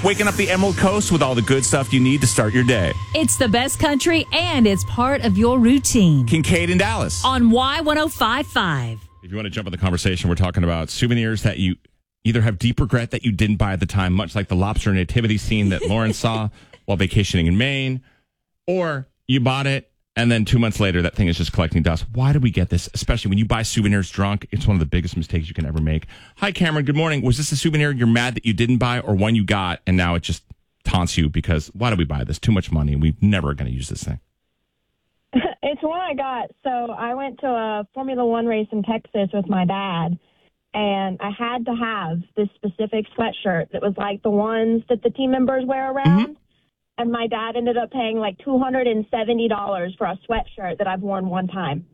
waking up the Emerald Coast with all the good stuff you need to start your day. It's the best country, and it's part of your routine. Kincaid and Dallas. On Y1055. If you want to jump in the conversation, we're talking about souvenirs that you either have deep regret that you didn't buy at the time, much like the lobster nativity scene that Lauren saw while vacationing in Maine, or you bought it and then 2 months later that thing is just collecting dust. Why do we get this? Especially when you buy souvenirs drunk, it's one of the biggest mistakes you can ever make. Hi, Cameron. Good morning. Was this a souvenir you're mad that you didn't buy, or one you got and now it just taunts you because why do we buy this? Too much money and we're never going to use this thing. It's one I got. So I went to a Formula One race in Texas with my dad, and I had to have this specific sweatshirt that was like the ones that the team members wear around. Mm-hmm. And my dad ended up paying like $270 for a sweatshirt that I've worn one time.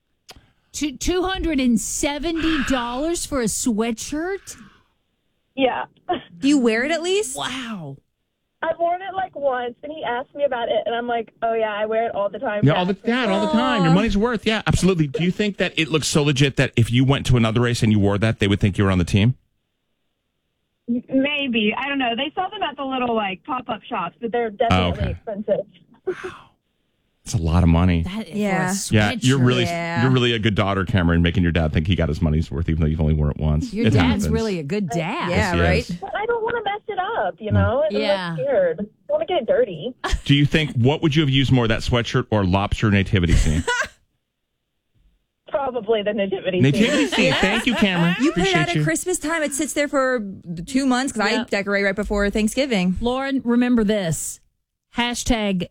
$270 for a sweatshirt? Yeah. Do you wear it at least? Wow. I've worn it like once, and he asked me about it, and I'm like, oh, yeah, I wear it all the time. Yeah, all the time. Your money's worth. Yeah, absolutely. Do you think that it looks so legit that if you went to another race and you wore that, they would think you were on the team? Maybe. I don't know. They sell them at the little, like, pop-up shops, but they're definitely expensive. It's a lot of money. That is Yeah, you're really a good daughter, Cameron, making your dad think he got his money's worth, even though you've only worn it once. Your dad's really a good dad. Yeah, right? But I don't want to mess it up, you know? I'm scared. I don't want to get it dirty. Do you think, what would you have used more, that sweatshirt or lobster nativity scene? Probably the nativity scene. Thank you, Cameron. You put it out at Christmas time. It sits there for 2 months because I decorate right before Thanksgiving. Lauren, remember this. Hashtag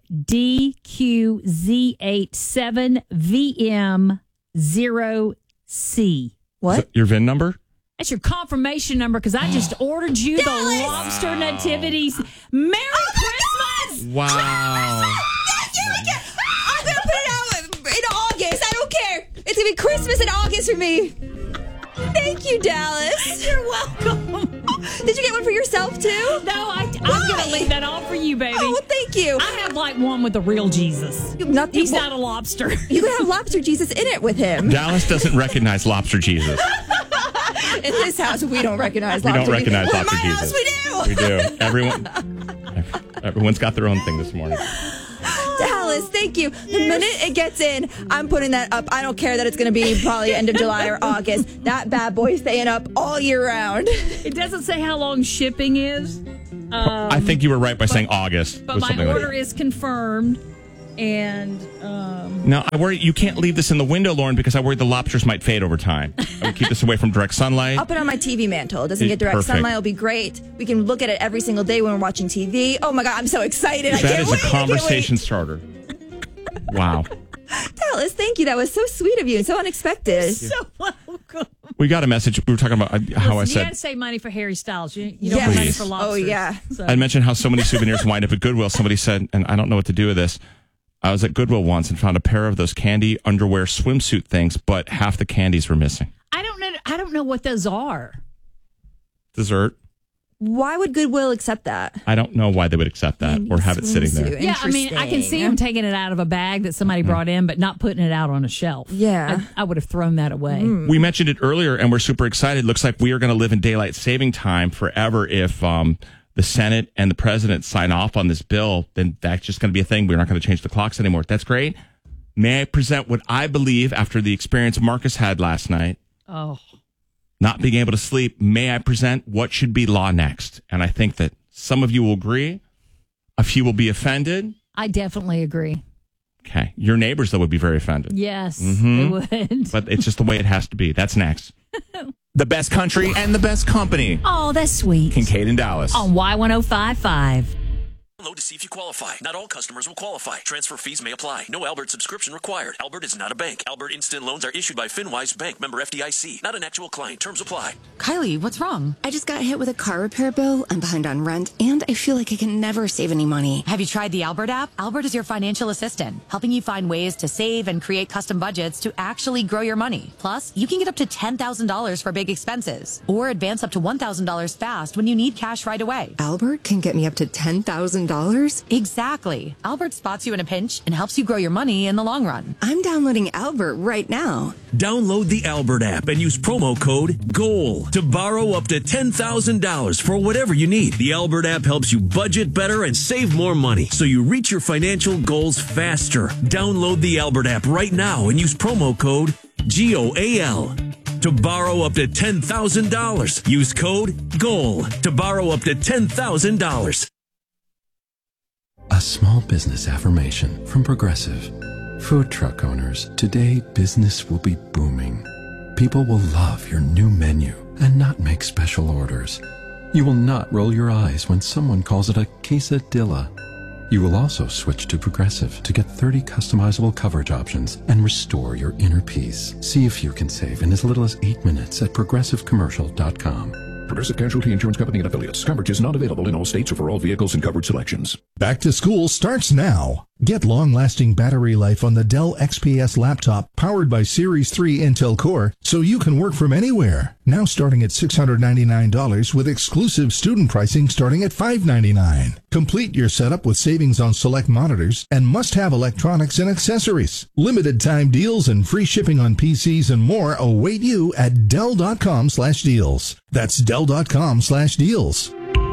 DQ-Z87VM0C. What? Your VIN number? That's your confirmation number because I just ordered you the lobster nativities. Merry Christmas! Wow. I'm going to put it out in August. I don't care. It's going to be Christmas in August for me. Thank you, Dallas. You're welcome. Did you get one for yourself, too? No, I'm going to leave that all for you, baby. Oh, thank you. I have like one with the real Jesus. He's not a lobster. You could have lobster Jesus in it with him. Dallas doesn't recognize lobster Jesus. In this house, we don't recognize lobster Jesus. We don't recognize lobster Jesus. House, we do. We do. Everyone's got their own thing this morning. Dallas, thank you. The minute it gets in, I'm putting that up. I don't care that it's going to be probably end of July or August. That bad boy's staying up all year round. It doesn't say how long shipping is. I think you were right by saying August. But my order is confirmed. And now I worry you can't leave this in the window, Lauren, because I worry the lobsters might fade over time. I would keep this away from direct sunlight. I'll put it on my TV mantle. It doesn't get direct sunlight. It'll be great. We can look at it every single day when we're watching TV. Oh my God, I'm so excited. That is a conversation starter. Wow. Dallas, thank you. That was so sweet of you and so unexpected. You're so welcome. We got a message. We were talking about how I said. You got to save money for Harry Styles. You don't have money for lobsters. Oh, yeah. So. I mentioned how so many souvenirs wind up at Goodwill. Somebody said, and I don't know what to do with this. I was at Goodwill once and found a pair of those candy underwear swimsuit things, but half the candies were missing. I don't know what those are. Dessert. Why would Goodwill accept that? I don't know why they would accept that or have it sitting there. Yeah, I mean, I can see them taking it out of a bag that somebody brought in, but not putting it out on a shelf. Yeah. I would have thrown that away. We mentioned it earlier, and we're super excited. Looks like we are going to live in daylight saving time forever if the Senate and the president sign off on this bill. Then that's just going to be a thing. We're not going to change the clocks anymore. That's great. May I present what I believe after the experience Marcus had last night? Oh. Not being able to sleep, may I present what should be law next? And I think that some of you will agree. A few will be offended. I definitely agree. Okay. Your neighbors, though, would be very offended. Yes, they would. But it's just the way it has to be. That's next. The best country and the best company. Oh, that's sweet. Kincaid and Dallas. On Y1055. To see if you qualify. Not all customers will qualify. Transfer fees may apply. No Albert subscription required. Albert is not a bank. Albert Instant Loans are issued by FinWise Bank, member FDIC. Not an actual client. Terms apply. Kylie, what's wrong? I just got hit with a car repair bill. I'm behind on rent, and I feel like I can never save any money. Have you tried the Albert app? Albert is your financial assistant, helping you find ways to save and create custom budgets to actually grow your money. Plus, you can get up to $10,000 for big expenses, or advance up to $1,000 fast when you need cash right away. Albert can get me up to $10,000 $10,000? Exactly. Albert spots you in a pinch and helps you grow your money in the long run. I'm downloading Albert right now. Download the Albert app and use promo code GOAL to borrow up to $10,000 for whatever you need. The Albert app helps you budget better and save more money so you reach your financial goals faster. Download the Albert app right now and use promo code GOAL to borrow up to $10,000. Use code GOAL to borrow up to $10,000. A small business affirmation from Progressive. Food truck owners, today business will be booming. People will love your new menu and not make special orders. You will not roll your eyes when someone calls it a quesadilla. You will also switch to Progressive to get 30 customizable coverage options and restore your inner peace. See if you can save in as little as 8 minutes at progressivecommercial.com. Progressive Casualty Insurance Company and Affiliates. Coverage is not available in all states or for all vehicles and coverage selections. Back to school starts now. Get long-lasting battery life on the Dell XPS laptop powered by Series 3 Intel Core so you can work from anywhere. Now starting at $699 with exclusive student pricing starting at $599. Complete your setup with savings on select monitors and must-have electronics and accessories. Limited time deals and free shipping on PCs and more await you at Dell.com/deals. That's Dell.com/deals.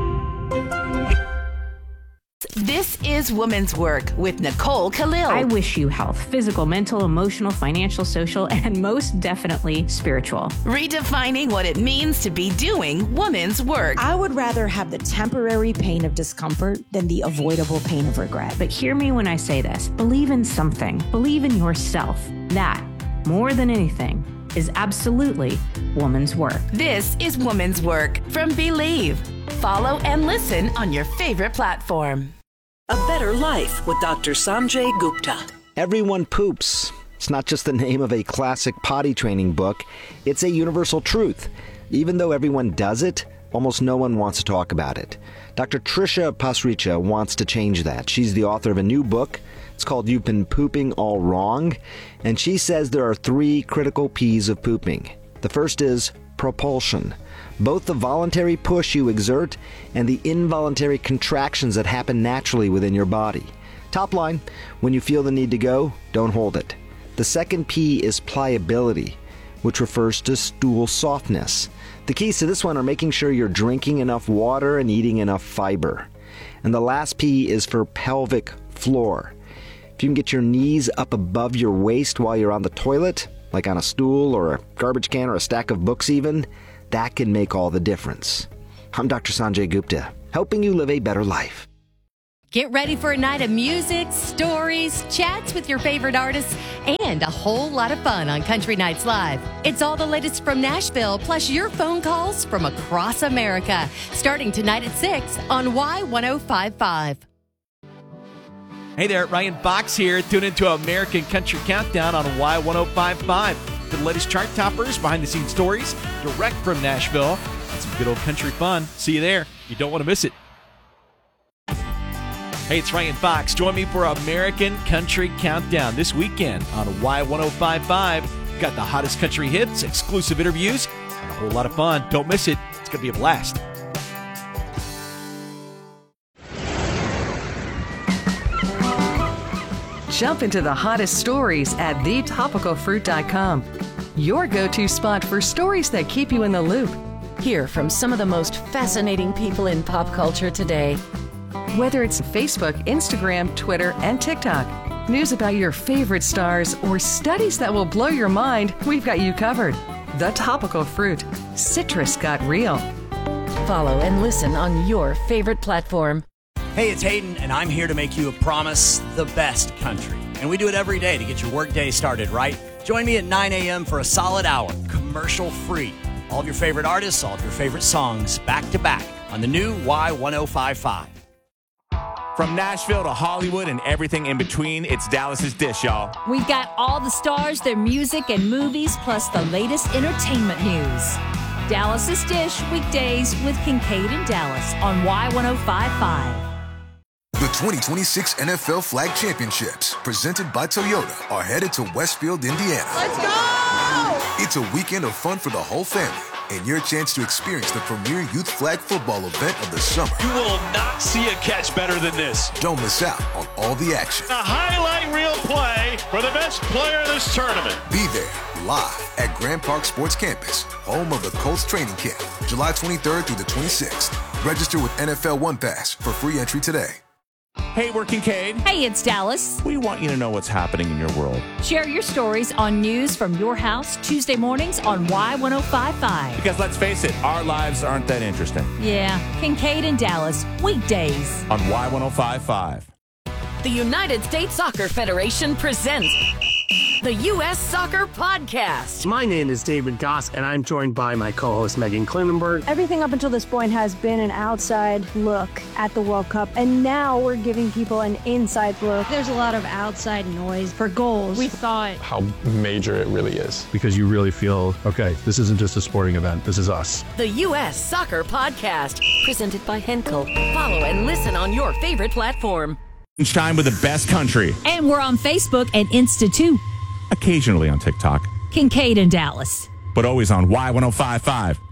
This is Women's Work with Nicole Khalil. I wish you health, physical, mental, emotional, financial, social, and most definitely spiritual. Redefining what it means to be doing women's work. I would rather have the temporary pain of discomfort than the avoidable pain of regret. But hear me when I say this. Believe in something. Believe in yourself. That, more than anything, is absolutely woman's work. This is Woman's Work from Believe. Follow and listen on your favorite platform. A Better Life with Dr. Sanjay Gupta. Everyone poops. It's not just the name of a classic potty training book. It's a universal truth. Even though everyone does it, almost no one wants to talk about it. Dr. Trisha Pasricha wants to change that. She's the author of a new book. It's called You've Been Pooping All Wrong. And she says there are 3 critical P's of pooping. The first is propulsion. Both the voluntary push you exert and the involuntary contractions that happen naturally within your body. Top line, when you feel the need to go, don't hold it. The second P is pliability, which refers to stool softness. The keys to this one are making sure you're drinking enough water and eating enough fiber. And the last P is for pelvic floor. If you can get your knees up above your waist while you're on the toilet, like on a stool or a garbage can or a stack of books even, that can make all the difference. I'm Dr. Sanjay Gupta, helping you live a better life. Get ready for a night of music, stories, chats with your favorite artists, and a whole lot of fun on Country Nights Live. It's all the latest from Nashville, plus your phone calls from across America, starting tonight at 6 on Y1055. Hey there, Ryan Fox here. Tune into American Country Countdown on Y1055. For the latest chart toppers, behind-the-scenes stories, direct from Nashville, and some good old country fun. See you there. You don't want to miss it. Hey, it's Ryan Fox. Join me for American Country Countdown this weekend on Y1055. Got the hottest country hits, exclusive interviews, and a whole lot of fun. Don't miss it. It's going to be a blast. Jump into the hottest stories at thetopicalfruit.com. Your go-to spot for stories that keep you in the loop. Hear from some of the most fascinating people in pop culture today. Whether it's Facebook, Instagram, Twitter, and TikTok, news about your favorite stars, or studies that will blow your mind, we've got you covered. The Topical Fruit. Citrus got real. Follow and listen on your favorite platform. Hey, it's Hayden, and I'm here to make you a promise, the best country. And we do it every day to get your workday started right. Join me at 9 a.m. for a solid hour, commercial-free. All of your favorite artists, all of your favorite songs, back to back on the new Y1055. From Nashville to Hollywood and everything in between, it's Dallas's Dish, y'all. We've got all the stars, their music and movies, plus the latest entertainment news. Dallas's Dish, weekdays with Kincaid and Dallas on Y1055. The 2026 NFL Flag Championships, presented by Toyota, are headed to Westfield, Indiana. Let's go! It's a weekend of fun for the whole family, and your chance to experience the premier youth flag football event of the summer. You will not see a catch better than this. Don't miss out on all the action. A highlight reel play for the best player of this tournament. Be there live at Grand Park Sports Campus, home of the Colts training camp, July 23rd through the 26th. Register with NFL One Pass for free entry today. Hey, we're Kincaid. Hey, it's Dallas. We want you to know what's happening in your world. Share your stories on news from your house Tuesday mornings on Y1055. Because let's face it, our lives aren't that interesting. Yeah, Kincaid and Dallas, weekdays on Y1055. The United States Soccer Federation presents the U.S. Soccer Podcast. My name is David Goss, and I'm joined by my co-host, Megan Klinenberg. Everything up until this point has been an outside look at the World Cup, and now we're giving people an inside look. There's a lot of outside noise for goals. We thought how major it really is. Because you really feel, okay, this isn't just a sporting event, this is us. The U.S. Soccer Podcast, presented by Henkel. Follow and listen on your favorite platform. Shine with the best country. And we're on Facebook and Insta too. Occasionally on TikTok. Kincaid and Dallas. But always on Y1055.